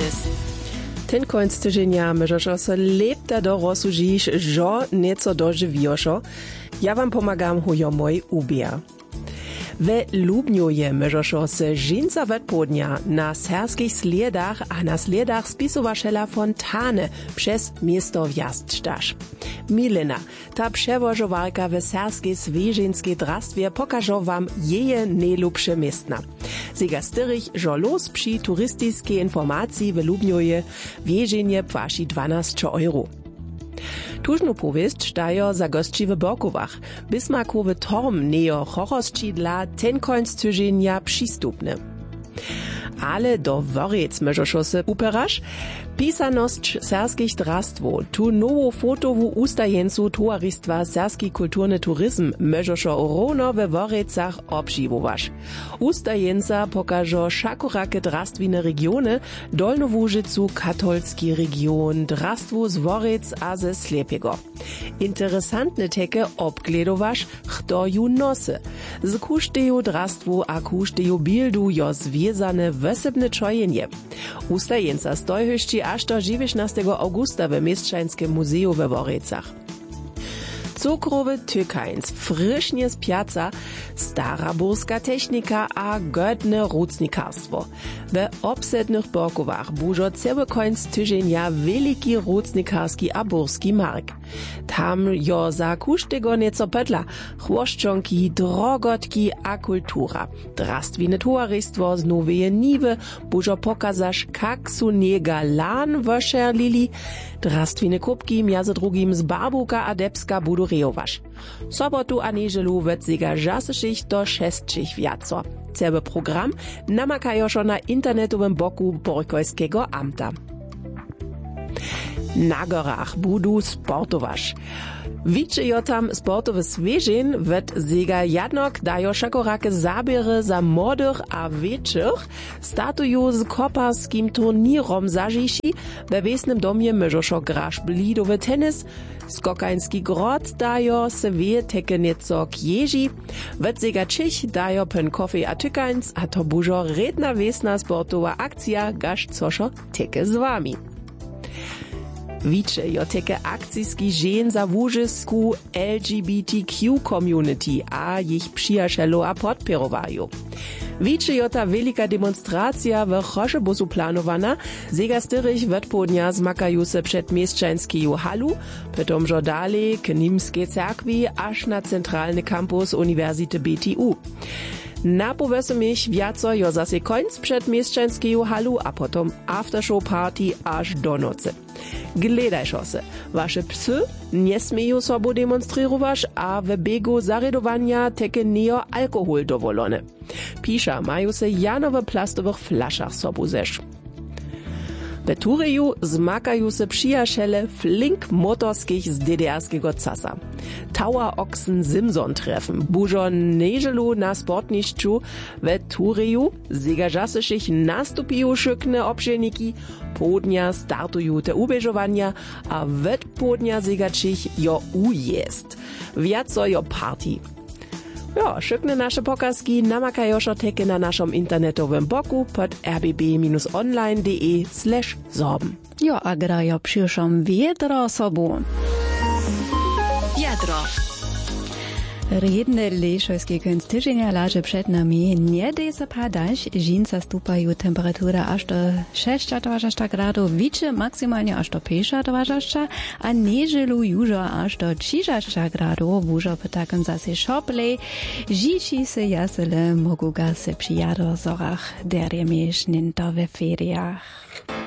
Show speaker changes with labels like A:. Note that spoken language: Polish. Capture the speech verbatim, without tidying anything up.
A: tennis. Ten końc tydzienia możesz se lepta do rozsužiš, żo nieco dożywiošo. Ja wam pomagam hujo moj ubia. We Lubnjoje możesz se żinca wedpodnia na serskich sliedach a na sliedach spisowašela Fontane przez miasto wjazdštaš. Milena, ta przewożowarka w serskiej zwierzęskiej drastwie pokażą wam jeje najlubsze miestna. Zega styrych, że los przy turystycznej informacji w Lubnjoje wieżenie płaci dwanaście euro. Tużnu powieść dają za gości w Borkowach. Bismarckowy torm neo horosčidla ten końc tydzienia przystupny. Ale do Worec możesz se uperaš. Pisanosć serskich drastwo, tu nowo fotowu ustajencu towaristwa serski kulturny turizm możesz równo we Worecach obživovaš. Ustajenca pokażą szakorakie drastwine regiony, Dolnowóżycu katolski region, drastwo z Worec a ze Slepiego. Interesantne teke obgledovaš, kto ju nosy. Z kušteju drastwo a kušteju bildu jo związane wesebne czojenje. Ustajenca stojhyšći aż do dziewiętnastego augusta w Mieszczańskim Muzeum we Worecach. Cukrowy tykańc, frisznie z piaca, stara burska technika a godne rucnikarstwo. We obsednych Borkowach bużo cały końc tydzienia wielki rucnikarski a burski mark. Tam jo za kuštego nieco pedla, chłoszczonki, drogotki a kultura. Drastwine towarystwo z Noweje Niwy bużo pokazasz, kak su niega lan wošerlili. Drastwine kubki między drugim z Barbuka a Debska budu rejowaš. Sobotu a niedzielu wird sega žasešich do šestšich wiaco. Cały program namakajo šo na internetowym boku Borkojskiego amta. Na gorach budu sportowaš. Widzijo tam sportowe zwierzeń, wird sega jadnok dajo szakorake zabiery za młodych a wieczych, startuju z koparskim turnierom zažiši, we wiesnym domie możesz grasz blidowy tenis, skokański grot dajo se wie teke nieco kježi, wird sega čich dajo pen kofe a tykańc, a to bužo redna wiesna sportowa akcja, gaš cošo teke z wami. Wicze jo teke akcijski žen za wóżysku L G B T Q community a ich przyjacielu a podpierowaju. Wicze jo ta wielika demonstracja w Choszebusu planowana, sega styrych wedpodnia zmakajú se przed mieszczańskeju halu, potom žo dalej k Nimskiej cerkwi aż na centralny kampus Uniwersity B T U. Napowiesem ich wiaco jo zase końc przed mieszczańskeju halu, a potom aftershow party aż do nocy. Gledajšo se, waše psy nie smieją sobu demonstrirować, a w biegu zaredowania teke neo alkohol dowolone. Pisza mają se janowe plastowych flaszach sobu zesz. W Tureju zmakają se przyjaciele flink motorskich z D D R-skiego casa. Tower Oxen Simson treffen, bužo neželu na sportnišću w Tureju, sega žasešich nastupiju šykne obželniki, podnia startuju te ubežovanja, a ved podnia segačich jo ujest. Viaco jo party. Ja, šykne naše pokazki namakajo šo teke na našom internetowym boku pod r b b online kropka d e slash sorben.
B: Jo, a grajo przyszłam wiedro sobu.
A: Wiadro.
B: Redne lešojski konc tydzienia laže przed nami. Nie dej se padać, žinca stupajú temperatura až do šesťdesiat gradów, wicze maksymalnie aż do päťdesiat, a niedzielu južo až do tridsať gradów, bužo petakom zase šoplej, žiči se jasele mogu ga se při jadozorach, der je miešninto ve feriach.